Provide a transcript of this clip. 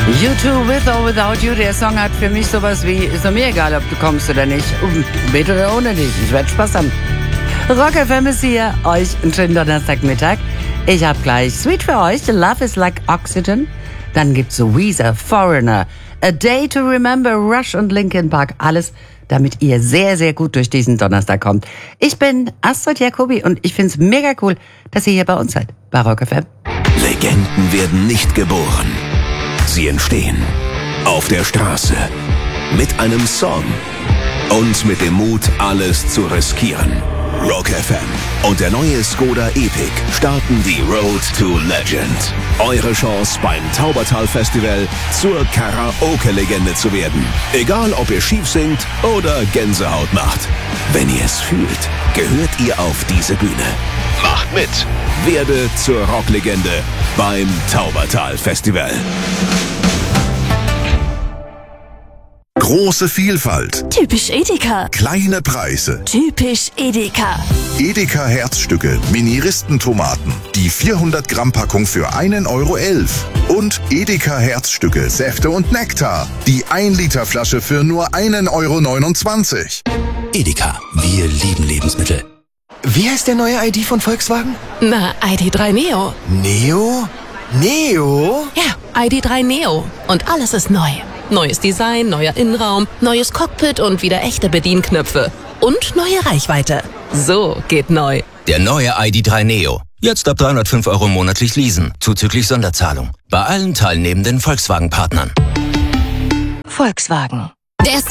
U2 With or Without You, der Song hat für mich sowas wie, ist doch mir egal, ob du kommst oder nicht, mit oder ohne dich, ich werde Spaß haben. Rock FM ist hier, euch einen schönen Donnerstagmittag. Ich hab gleich Sweet für euch, Love is Like Oxygen. Dann gibt's Weezer, Foreigner, A Day to Remember, Rush und Linkin Park. Alles, damit ihr sehr, sehr gut durch diesen Donnerstag kommt. Ich bin Astrid Jacobi und ich find's mega cool, dass ihr hier bei uns seid, bei Rock FM. Legenden werden nicht geboren. Sie entstehen auf der Straße, mit einem Song und mit dem Mut, alles zu riskieren. Rock FM und der neue Skoda Epic starten die Road to Legend. Eure Chance beim Taubertal Festival zur Karaoke-Legende zu werden. Egal, ob ihr schief singt oder Gänsehaut macht. Wenn ihr es fühlt, gehört ihr auf diese Bühne. Macht mit! Werde zur Rocklegende beim Taubertal Festival. Große Vielfalt. Typisch Edeka. Kleine Preise. Typisch Edeka. Edeka Herzstücke, Mini-Ristentomaten. Die 400 Gramm Packung für 1,11 €. Und Edeka Herzstücke, Säfte und Nektar. Die 1 Liter Flasche für nur 1,29 €. Edeka, wir lieben Lebensmittel. Wie heißt der neue ID von Volkswagen? Na, ID.3 Neo. Neo? Neo? Ja, ID.3 Neo. Und alles ist neu. Neues Design, neuer Innenraum, neues Cockpit und wieder echte Bedienknöpfe. Und neue Reichweite. So geht neu. Der neue ID.3 Neo. Jetzt ab 305 € monatlich leasen, zuzüglich Sonderzahlung. Bei allen teilnehmenden Volkswagen-Partnern. Volkswagen. Der